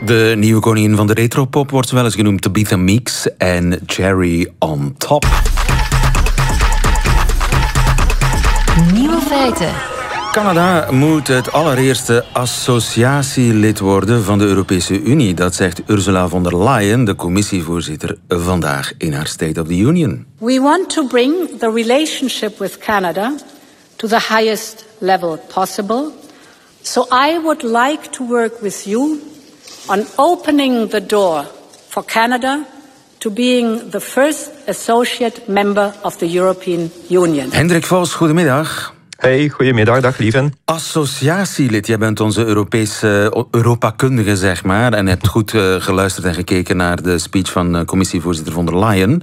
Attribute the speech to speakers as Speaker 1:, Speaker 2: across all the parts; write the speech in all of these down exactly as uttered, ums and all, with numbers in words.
Speaker 1: De nieuwe koningin van de retropop wordt wel eens genoemd Tabitha Meeks en Cherry on Top.
Speaker 2: Nieuwe feiten.
Speaker 1: Canada moet het allereerste associatielid worden van de Europese Unie. Dat zegt Ursula von der Leyen, de commissievoorzitter, vandaag in haar State of the Union.
Speaker 3: We want to bring the relationship with Canada to the highest level possible. So I would like to work with you on opening the door for Canada to being the first associate member of the European Union.
Speaker 1: Hendrik Vos, goedemiddag.
Speaker 4: Hey, goedemiddag, dag lieven.
Speaker 1: Associatielid, jij bent onze Europese Europakundige, zeg maar, en hebt goed uh, geluisterd en gekeken naar de speech van uh, commissievoorzitter von der Leyen.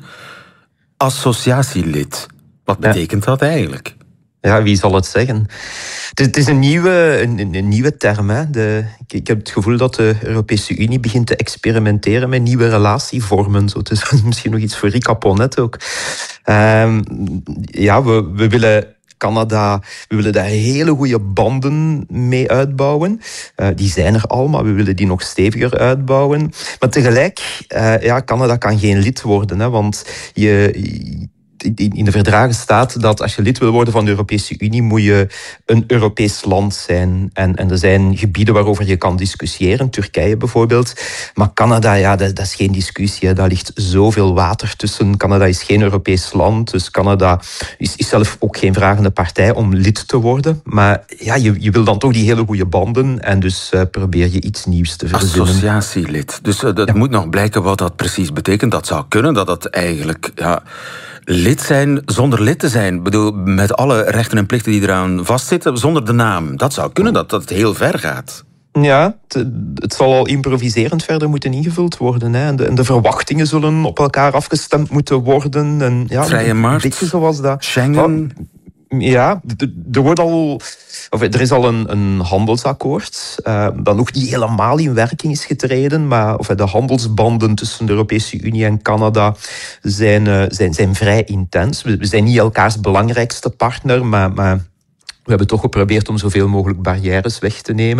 Speaker 1: Associatielid, wat betekent ja. dat eigenlijk?
Speaker 4: Ja, wie zal het zeggen? Het is, het is een, nieuwe, een, een nieuwe term. Hè. De, ik, ik heb het gevoel dat de Europese Unie begint te experimenteren met nieuwe relatievormen. Zo. Het is misschien nog iets voor Rika Ponet ook. Um, ja, we, we willen... Canada, we willen daar hele goede banden mee uitbouwen. Uh, die zijn er al, maar we willen die nog steviger uitbouwen. Maar tegelijk, uh, ja, Canada kan geen lid worden, hè, want je... In de verdragen staat dat als je lid wil worden van de Europese Unie, moet je een Europees land zijn. En, en er zijn gebieden waarover je kan discussiëren, Turkije bijvoorbeeld. Maar Canada, ja, dat, dat is geen discussie. Hè. Daar ligt zoveel water tussen. Canada is geen Europees land, dus Canada is, is zelf ook geen vragende partij om lid te worden. Maar ja, je, je wil dan toch die hele goede banden en dus uh, probeer je iets nieuws te verzinnen.
Speaker 1: Associatielid. Dus uh, dat ja. moet nog blijken wat dat precies betekent. Dat zou kunnen, dat dat eigenlijk... Ja, lid zijn zonder lid te zijn. Ik bedoel, met alle rechten en plichten die eraan vastzitten, zonder de naam. Dat zou kunnen, dat, dat het heel ver gaat.
Speaker 4: Ja, het, het zal al improviserend verder moeten ingevuld worden. Hè. En, de, en de verwachtingen zullen op elkaar afgestemd moeten worden. En, ja,
Speaker 1: vrije markt,
Speaker 4: een beetje zoals dat.
Speaker 1: Schengen...
Speaker 4: Ja, er wordt al, of er is al een, een handelsakkoord uh, dat nog niet helemaal in werking is getreden, maar of de handelsbanden tussen de Europese Unie en Canada zijn, uh, zijn, zijn vrij intens. We, we zijn niet elkaars belangrijkste partner, maar, maar we hebben toch geprobeerd om zoveel mogelijk barrières weg te nemen.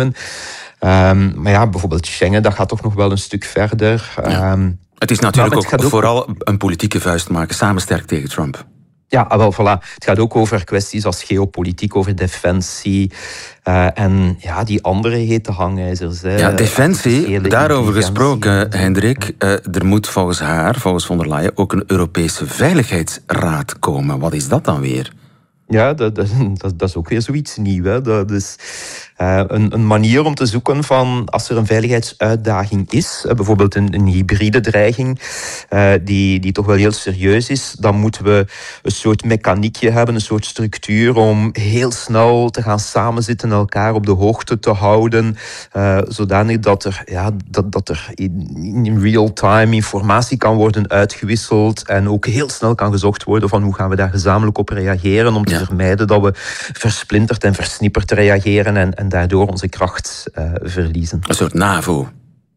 Speaker 4: Um, maar ja, bijvoorbeeld Schengen, dat gaat toch nog wel een stuk verder.
Speaker 1: Ja. Um, het is natuurlijk ook, ook vooral een politieke vuist maken, samen sterk tegen Trump.
Speaker 4: Ja, wel, voilà. Het gaat ook over kwesties als geopolitiek, over defensie uh, en ja, die andere hete hangijzers. Hè.
Speaker 1: Ja, defensie, daarover gesproken, Hendrik. Uh, er moet volgens haar, volgens von der Leyen, ook een Europese Veiligheidsraad komen. Wat is dat dan weer?
Speaker 4: Ja, dat, dat, dat is ook weer zoiets nieuws. Hè. Dat is uh, een, een manier om te zoeken van als er een veiligheidsuitdaging is, uh, bijvoorbeeld een, een hybride dreiging, uh, die, die toch wel heel serieus is, dan moeten we een soort mechaniekje hebben, een soort structuur om heel snel te gaan samenzitten, elkaar op de hoogte te houden, uh, zodanig dat er, ja, dat, dat er in, in real time informatie kan worden uitgewisseld en ook heel snel kan gezocht worden van hoe gaan we daar gezamenlijk op reageren om te ja. vermijden dat we versplinterd en versnipperd reageren en, en daardoor onze kracht uh, verliezen.
Speaker 1: Een soort NAVO.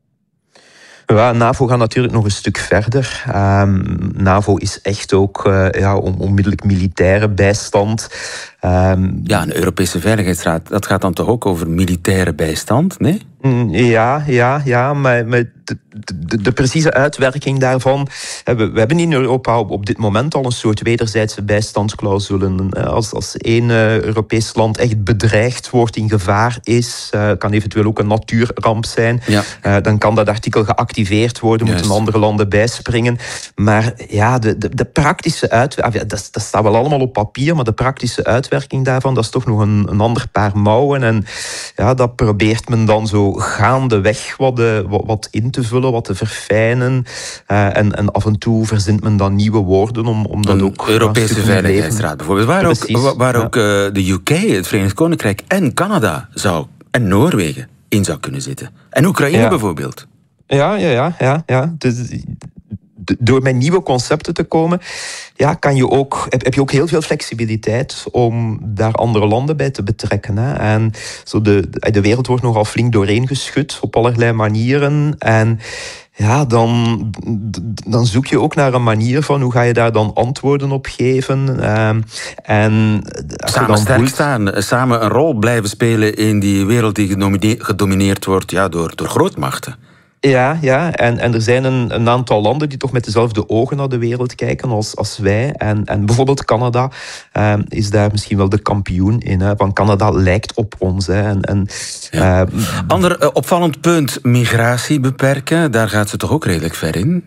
Speaker 4: Ja, NAVO gaat natuurlijk nog een stuk verder. Um, NAVO is echt ook uh, ja, on, onmiddellijk militaire bijstand. Um,
Speaker 1: ja, een Europese Veiligheidsraad, dat gaat dan toch ook over militaire bijstand, nee?
Speaker 4: Ja, ja, ja, maar, maar de, de, de precieze uitwerking daarvan... We, we hebben in Europa op, op dit moment al een soort wederzijdse bijstandsclausulen. Als, als één uh, Europees land echt bedreigd wordt, in gevaar is, uh, kan eventueel ook een natuurramp zijn, ja. uh, dan kan dat artikel geactiveerd worden, Juist. moeten andere landen bijspringen. Maar ja, de, de, de praktische uitwerking, dat, dat staat wel allemaal op papier, maar de praktische uitwerking daarvan, dat is toch nog een, een ander paar mouwen. En ja, dat probeert men dan zo gaandeweg wat, de, wat, wat in te vullen, wat te verfijnen. Uh, en, en af en toe verzint men dan nieuwe woorden om, om dat
Speaker 1: een
Speaker 4: ook...
Speaker 1: Europese Veiligheidsraad bijvoorbeeld. Waar Precies, ook, waar ja. ook uh, de U K, het Verenigd Koninkrijk en Canada zou, en Noorwegen in zou kunnen zitten. En Oekraïne ja. bijvoorbeeld.
Speaker 4: Ja, ja, ja. ja, ja. Dus, door met nieuwe concepten te komen, ja, kan je ook, heb, heb je ook heel veel flexibiliteit om daar andere landen bij te betrekken. Hè. En zo de, de wereld wordt nogal flink doorheen geschud op allerlei manieren. En ja, dan, dan zoek je ook naar een manier van hoe ga je daar dan antwoorden op geven. Um, en
Speaker 1: samen dan sterk voelt... staan, samen een rol blijven spelen in die wereld die gedomineerd wordt ja, door, door grootmachten.
Speaker 4: Ja, ja. En, en er zijn een, een aantal landen die toch met dezelfde ogen naar de wereld kijken als, als wij. En, en bijvoorbeeld Canada uh, is daar misschien wel de kampioen in. Hè. Want Canada lijkt op ons. Hè. En, en,
Speaker 1: ja.
Speaker 4: uh,
Speaker 1: Ander uh, opvallend punt, migratie beperken. Daar gaat ze toch ook redelijk ver in?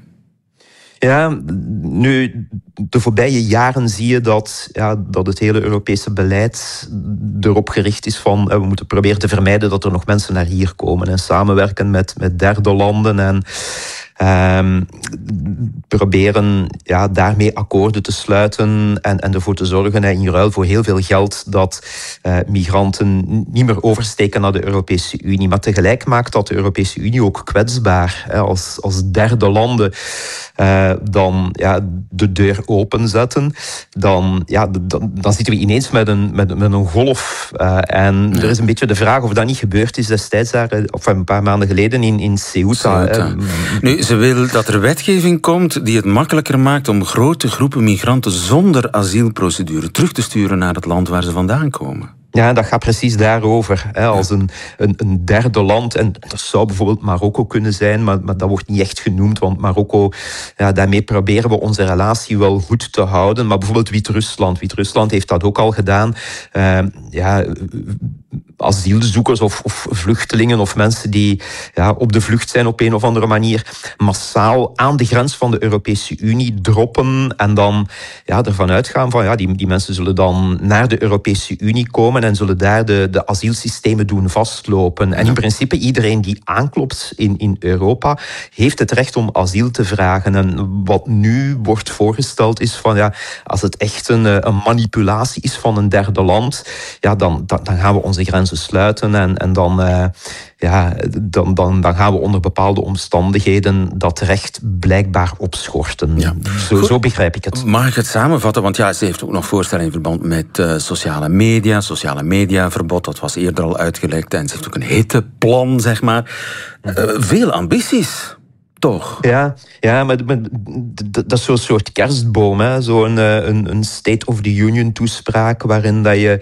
Speaker 4: Ja, nu, de voorbije jaren zie je dat, ja, dat het hele Europese beleid erop gericht is van we moeten proberen te vermijden dat er nog mensen naar hier komen en samenwerken met, met derde landen en um, proberen ja, daarmee akkoorden te sluiten en, en ervoor te zorgen in ruil voor heel veel geld dat uh, migranten niet meer oversteken naar de Europese Unie. Maar tegelijk maakt dat de Europese Unie ook kwetsbaar. Hè, als, als derde landen Uh, dan ja, de deur openzetten, dan, ja, dan, dan zitten we ineens met een, met, met een golf. Uh, en ja. Er is een beetje de vraag of dat niet gebeurd is destijds, daar, of een paar maanden geleden in, in Ceuta.
Speaker 1: Ceuta. Nu, ze wil dat er wetgeving komt die het makkelijker maakt om grote groepen migranten zonder asielprocedure terug te sturen naar het land waar ze vandaan komen.
Speaker 4: Ja, dat gaat precies daarover. Hè, als een, een, een derde land, en dat zou bijvoorbeeld Marokko kunnen zijn, maar, maar dat wordt niet echt genoemd, want Marokko, ja, daarmee proberen we onze relatie wel goed te houden. Maar bijvoorbeeld Wit-Rusland. Wit-Rusland heeft dat ook al gedaan. Uh, ja, asielzoekers of, of vluchtelingen of mensen die ja, op de vlucht zijn op een of andere manier massaal aan de grens van de Europese Unie droppen en dan ja, ervan uitgaan van ja, die, die mensen zullen dan naar de Europese Unie komen en zullen daar de, de asielsystemen doen vastlopen. En in principe iedereen die aanklopt in, in Europa heeft het recht om asiel te vragen. En wat nu wordt voorgesteld is van ja, als het echt een, een manipulatie is van een derde land, ja, dan, dan, dan gaan we onze grenzen sluiten en, en dan, uh, ja, dan, dan, dan gaan we onder bepaalde omstandigheden dat recht blijkbaar opschorten. Ja. Zo, zo begrijp ik het.
Speaker 1: Mag ik het samenvatten? Want ja, ze heeft ook nog voorstellen in verband met uh, sociale media, sociale mediaverbod, dat was eerder al uitgelekt. En ze heeft ook een hitteplan, zeg maar. Uh, veel ambities. Toch?
Speaker 4: Ja, ja, maar, maar dat is zo'n soort kerstboom. Hè? Zo'n een, een State of the Union toespraak waarin dat je...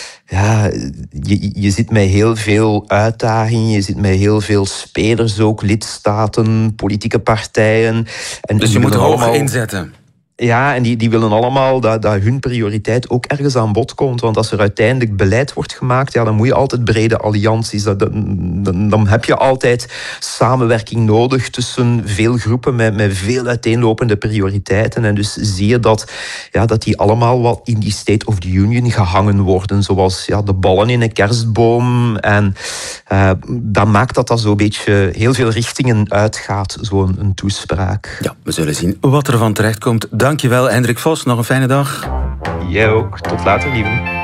Speaker 4: Ja, je, je zit met heel veel uitdagingen, je zit met heel veel spelers ook, lidstaten, politieke partijen. En
Speaker 1: dus je moet hoog allemaal inzetten.
Speaker 4: Ja, en die, die willen allemaal dat, dat hun prioriteit ook ergens aan bod komt. Want als er uiteindelijk beleid wordt gemaakt, ja, dan moet je altijd brede allianties. Dan, dan, dan heb je altijd samenwerking nodig tussen veel groepen met, met veel uiteenlopende prioriteiten. En dus zie je dat, ja, dat die allemaal wat in die State of the Union gehangen worden. Zoals ja, de ballen in een kerstboom. En uh, dat maakt dat dat zo'n beetje heel veel richtingen uitgaat, zo'n een toespraak.
Speaker 1: Ja, we zullen zien wat er van terecht komt. Dankjewel, Hendrik Vos. Nog een fijne dag.
Speaker 4: Jij ook. Tot later, lieve.